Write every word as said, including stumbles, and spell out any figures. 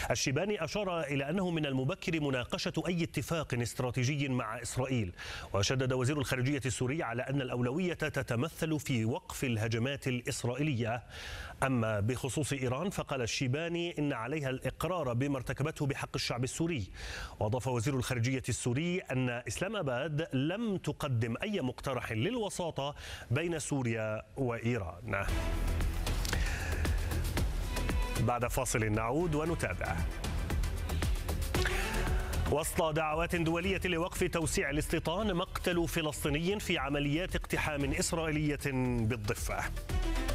الشيباني أشار إلى أنه من المبكر مناقشة أي اتفاق استراتيجي مع إسرائيل، وشدد وزير الخارجية السوري على أن الأولوية تتمثل في وقف الهجمات الإسرائيلية. أما بخصوص إيران فقال الشيباني إن عليها الإقرار بما ارتكبته بحق الشعب السوري. وأضاف وزير الخارجية السوري أن إسلام آباد لم تقدم أي مقترح للوساطة بين سوريا وإيران. بعد فاصل نعود ونتابع. وسط دعوات دولية لوقف توسيع الاستيطان، مقتل فلسطيني في عمليات اقتحام إسرائيلية بالضفة.